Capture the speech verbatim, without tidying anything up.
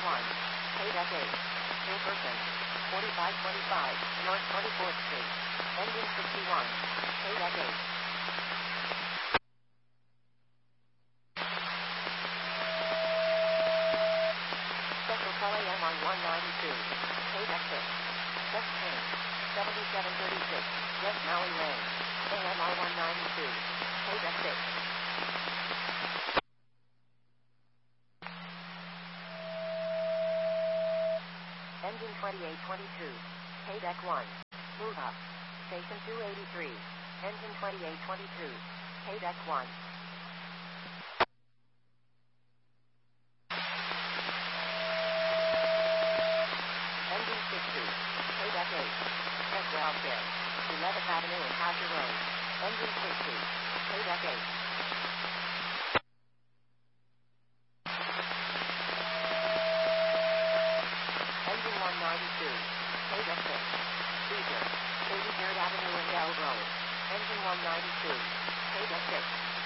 one. Paydeck eight. Jefferson. forty-five twenty-five, North twenty-fourth Street. Engine sixty-one. Paydeck eight. Special Call A M on one ninety-two. Paydeck six. West Main. seventy-seven thirty-six, West Maui Lane. A M R one ninety-two. Paydeck six. Engine twenty-eight twenty-two. Paydeck one. Move up. Station two eighty-three. Engine twenty-eight twenty-two. Paydeck one. Engine sixty. Paydeck eight. Check welfare. eleventh Avenue and Hazard Road. Engine sixty. Paydeck eight. Engine one ninety-two. Paydeck six. Cedar. thirty-third Avenue and Bell Road. Engine one ninety-two. Paydeck six.